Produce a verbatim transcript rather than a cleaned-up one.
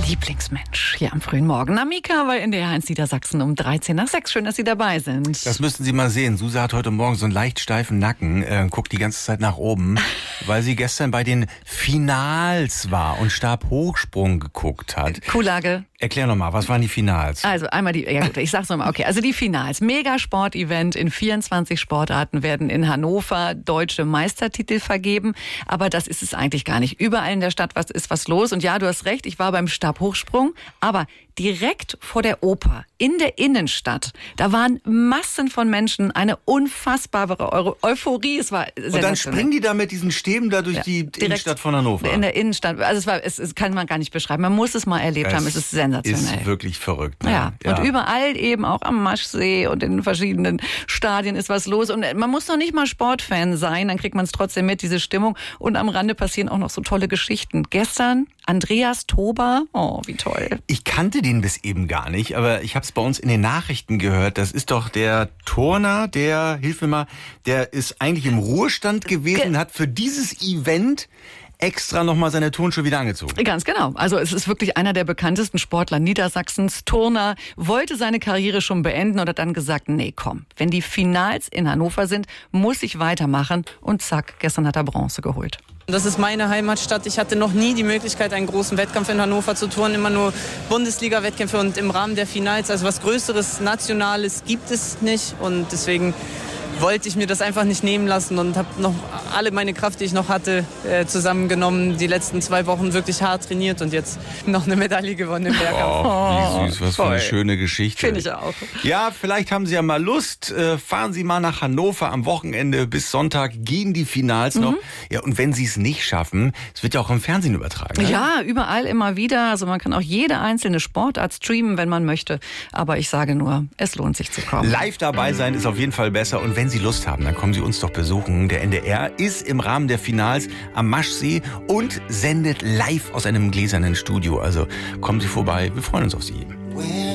Lieblingsmensch hier am frühen Morgen. Amika war in der eins Niedersachsen um dreizehn nach sechs. Schön, dass Sie dabei sind. Das müssten Sie mal sehen. Suse hat heute Morgen so einen leicht steifen Nacken, äh, guckt die ganze Zeit nach oben, weil sie gestern bei den Finals war und Stabhochsprung geguckt hat. Kuhlage. Erklär noch mal, was waren die Finals? Also einmal die, ja gut, ich sag's nochmal, okay, also die Finals. Megasport-Event in vierundzwanzig Sportarten werden in Hannover deutsche Meistertitel vergeben, aber das ist es eigentlich gar nicht. Überall in der Stadt was ist was los und ja, du hast recht, ich war beim Stabhochsprung, aber direkt vor der Oper, in der Innenstadt, da waren Massen von Menschen, eine unfassbare Eu- Euphorie, es war Und dann springen die da mit diesen Stäben da durch ja, die Innenstadt von Hannover. In der Innenstadt, also es war, es, es kann man gar nicht beschreiben, man muss es mal erlebt es haben, es ist sensationell. Ist wirklich verrückt. Ne? Ja. ja, und überall eben auch am Maschsee und in verschiedenen Stadien ist was los. Und man muss noch nicht mal Sportfan sein, dann kriegt man es trotzdem mit, diese Stimmung. Und am Rande passieren auch noch so tolle Geschichten. Gestern Andreas Tober, oh, wie toll. Ich kannte den bis eben gar nicht, aber ich habe es bei uns in den Nachrichten gehört. Das ist doch der Turner, der, hilf mir mal, der ist eigentlich im Ruhestand gewesen, Ge- hat für dieses Event extra nochmal seine Turnschuhe wieder angezogen. Ganz genau. Also es ist wirklich einer der bekanntesten Sportler Niedersachsens. Turner wollte seine Karriere schon beenden und hat dann gesagt, nee, komm, wenn die Finals in Hannover sind, muss ich weitermachen. Und zack, gestern hat er Bronze geholt. Das ist meine Heimatstadt. Ich hatte noch nie die Möglichkeit, einen großen Wettkampf in Hannover zu turnen. Immer nur Bundesliga-Wettkämpfe und im Rahmen der Finals. Also was Größeres, Nationales gibt es nicht. Und deswegen wollte ich mir das einfach nicht nehmen lassen und habe noch alle meine Kraft, die ich noch hatte, äh, zusammengenommen. Die letzten zwei Wochen wirklich hart trainiert und jetzt noch eine Medaille gewonnen im Bergkampf. Oh, wie süß, was Voll. für eine schöne Geschichte. Finde ich auch. Ja, vielleicht haben Sie ja mal Lust. Äh, fahren Sie mal nach Hannover am Wochenende. Bis Sonntag gehen die Finals mhm. noch. Ja, und wenn Sie es nicht schaffen, es wird ja auch im Fernsehen übertragen. Ne? Ja, überall immer wieder. Also man kann auch jede einzelne Sportart streamen, wenn man möchte. Aber ich sage nur, es lohnt sich zu kommen. Live dabei sein ist auf jeden Fall besser. Und wenn Wenn Sie Lust haben, dann kommen Sie uns doch besuchen. Der N D R ist im Rahmen der Finals am Maschsee und sendet live aus einem gläsernen Studio. Also kommen Sie vorbei, wir freuen uns auf Sie.